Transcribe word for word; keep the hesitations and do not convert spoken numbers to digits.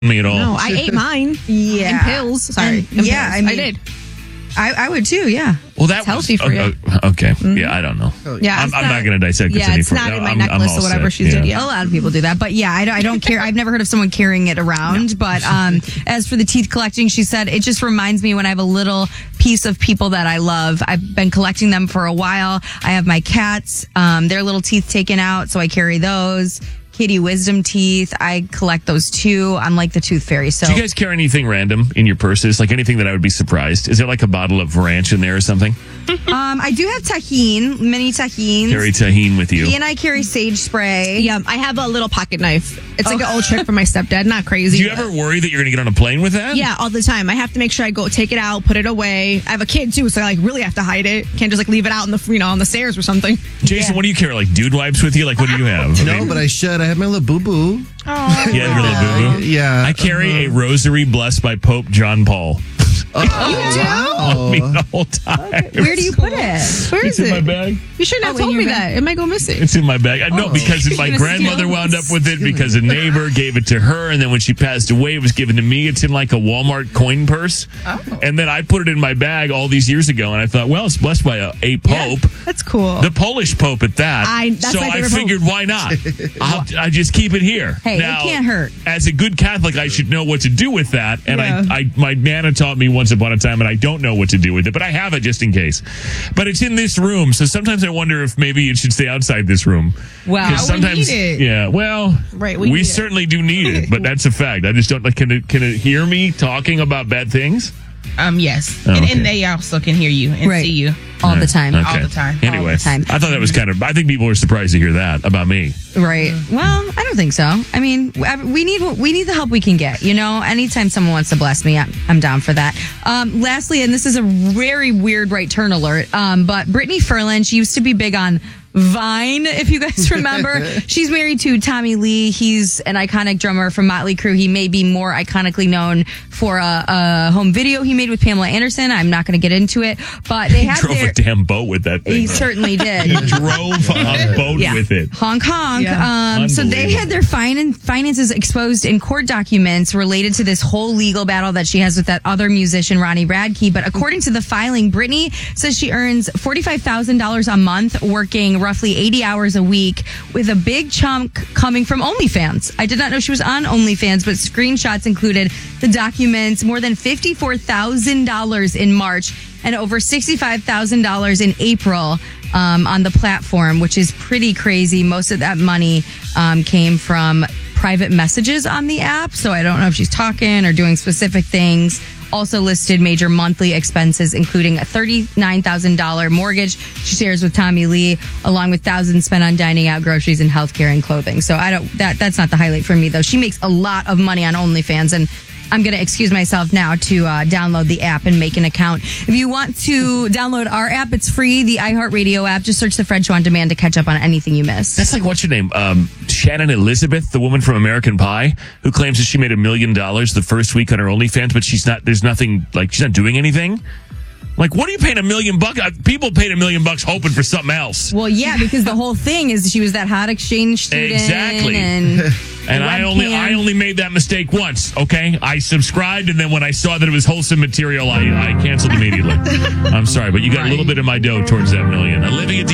me at all. No, I ate mine. Yeah. In pills. Sorry. And- in yeah, pills. I mean- I did. I, I would too, yeah. Well, that It's healthy was, for you. uh, Okay. Yeah, I don't know. Yeah, I'm, it's I'm not going to dissect this Yeah, any it's further. not in my I'm- I'm necklace all or whatever set. she did. Yeah. A lot of people do that, but yeah, I don't, I don't care. I've never heard of someone carrying it around. But um, as for the teeth collecting, she said it just reminds me when I have a little piece of people that I love. I've been collecting them for a while. I have my cats, um, their little teeth taken out, so I carry those. Kitty wisdom teeth, I collect those too. I'm like the tooth fairy. So Do you guys carry anything random in your purses? Like anything that I would be surprised? Is there like a bottle of ranch in there or something? um, I do have tahine, mini tahines. Carry tahine with you. He and I carry sage spray. Yeah, I have a little pocket knife. It's like an old trick from my stepdad. Not crazy. Do you but- ever worry that you're going to get on a plane with that? Yeah, all the time. I have to make sure I go take it out, put it away. I have a kid too, so I like really have to hide it. Can't just like leave it out in the you know on the stairs or something. Jason, what do you carry? Like dude wipes with you? Like what do you have? No, but I should. I have my little boo boo. Yeah, your little boo-boo. Yeah. I carry a rosary blessed by Pope John Paul. Oh, I mean, the whole time. Where do you put it? Where It's is in it? my bag. You shouldn't have Oh, in told your me bag. that. It might go missing. It's in my bag. I know because my You're gonna grandmother steal wound it. up with it because a neighbor gave it to her, and then when she passed away, it was given to me. It's in like a Walmart coin purse, and then I put it in my bag all these years ago, and I thought, well, it's blessed by a, a pope, That's cool. the Polish pope at that. I- that's so my I favorite pope. figured, why not? I'll, I just keep it here. Hey, it now, can't hurt. As a good Catholic, I should know what to do with that, and Yeah. I, I, my nana taught me once upon a time, and I don't know what to do with it, but I have it just in case. But it's in this room, so sometimes I wonder if maybe it should stay outside this room. Wow. 'Cause Yeah, we sometimes, need it. yeah, well, Right, we, we need it. certainly do need it, but that's a fact. I just don't like. Can it can it hear me talking about bad things? Um, yes. Oh, and, okay. and they also can hear you and Right. see you. All the time. Okay. All the time. Anyway, All the time. I thought that was kind of. I think people were surprised to hear that about me. Right. Well, I don't think so. I mean, we need we need the help we can get. You know, anytime someone wants to bless me, I'm, I'm down for that. Um, lastly, and this is a very weird right turn alert, um, but Brittany Ferland, she used to be big on Vine, if you guys remember. She's married to Tommy Lee. He's an iconic drummer from Motley Crue. He may be more iconically known for a, a home video he made with Pamela Anderson. I'm not going to get into it, but they He had drove their. a damn boat with that thing. He certainly did. He drove a boat Yeah. with it. Honk honk. Yeah. Um, so they Unbelievable. had their fin- finances exposed in court documents related to this whole legal battle that she has with that other musician, Ronnie Radke. But according to the filing, Brittany says she earns forty-five thousand dollars a month, working roughly eighty hours a week, with a big chunk coming from OnlyFans. I did not know she was on OnlyFans, but screenshots included the documents, more than fifty-four thousand dollars in March and over sixty-five thousand dollars in April. Um, on the platform, which is pretty crazy. Most of that money um, came from private messages on the app. So I don't know if she's talking or doing specific things. Also listed major monthly expenses, including a thirty-nine thousand dollars mortgage she shares with Tommy Lee, along with thousands spent on dining out, groceries, and healthcare and clothing. So I don't. That that's not the highlight for me though. She makes a lot of money on OnlyFans, and I'm going to excuse myself now to uh, download the app and make an account. If you want to download our app, it's free. The iHeartRadio app. Just search The Fred Show on Demand to catch up on anything you missed. That's like, what's your name? Um, Shannon Elizabeth, the woman from American Pie, who claims that she made a million dollars the first week on her OnlyFans, but she's not, there's nothing, like, she's not doing anything. Like, what are you paying a million bucks? Uh, People paid a million bucks hoping for something else. Well, yeah, because the whole thing is she was that hot exchange student. Exactly. And, And I only webcam. I only made that mistake once, okay? I subscribed, and then when I saw that it was wholesome material, I, I canceled immediately. I'm sorry, but you got a little bit of my dough towards that million. Olivia